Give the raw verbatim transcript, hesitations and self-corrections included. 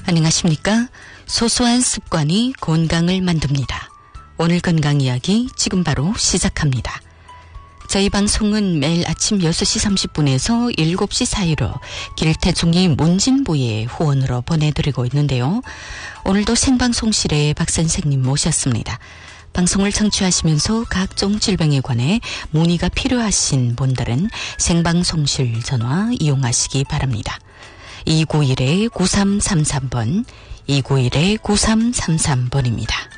안녕하십니까? 소소한 습관이 건강을 만듭니다. 오늘 건강 이야기 지금 바로 시작합니다. 저희 방송은 매일 아침 여섯 시 삼십 분에서 일곱 시 사이로 길태중이 문진부의 후원으로 보내드리고 있는데요. 오늘도 생방송실에 박 선생님 모셨습니다. 방송을 청취하시면서 각종 질병에 관해 문의가 필요하신 분들은 생방송실 전화 이용하시기 바랍니다. 이구일 구삼삼삼 번, 이구일 구삼삼삼 번입니다.